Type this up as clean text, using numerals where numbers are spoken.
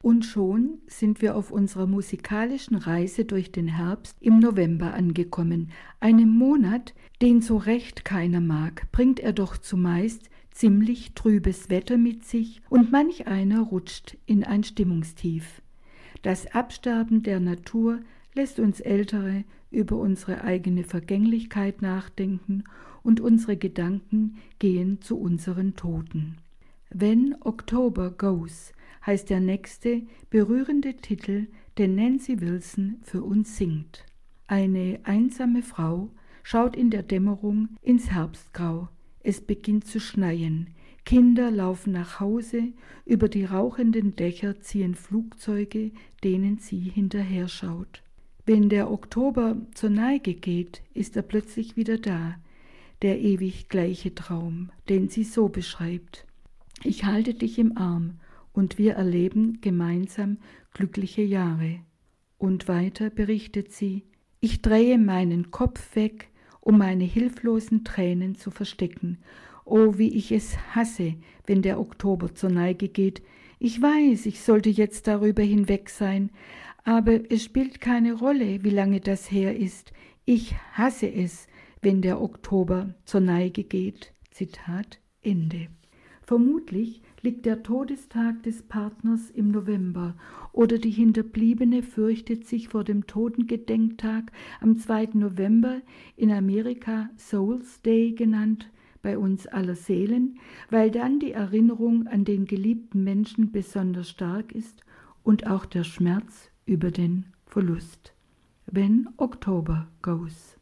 Und schon sind wir auf unserer musikalischen Reise durch den Herbst im November angekommen. Einem Monat, den so recht keiner mag, bringt er doch zumeist ziemlich trübes Wetter mit sich und manch einer rutscht in ein Stimmungstief. Das Absterben der Natur lässt uns Ältere über unsere eigene Vergänglichkeit nachdenken und unsere Gedanken gehen zu unseren Toten. When October Goes heißt der nächste berührende Titel, den Nancy Wilson für uns singt. Eine einsame Frau schaut in der Dämmerung ins Herbstgrau. Es beginnt zu schneien. Kinder laufen nach Hause, über die rauchenden Dächer ziehen Flugzeuge, denen sie hinterher schaut. Wenn der Oktober zur Neige geht, ist er plötzlich wieder da, der ewig gleiche Traum, den sie so beschreibt. Ich halte dich im Arm und wir erleben gemeinsam glückliche Jahre. Und weiter berichtet sie, ich drehe meinen Kopf weg, um meine hilflosen Tränen zu verstecken. Oh, wie ich es hasse, wenn der Oktober zur Neige geht. Ich weiß, ich sollte jetzt darüber hinweg sein, aber es spielt keine Rolle, wie lange das her ist. Ich hasse es, wenn der Oktober zur Neige geht. Zitat Ende. Vermutlich liegt der Todestag des Partners im November oder die Hinterbliebene fürchtet sich vor dem Totengedenktag am 2. November, in Amerika Souls Day genannt, bei uns aller Seelen, weil dann die Erinnerung an den geliebten Menschen besonders stark ist und auch der Schmerz über den Verlust. When October Goes.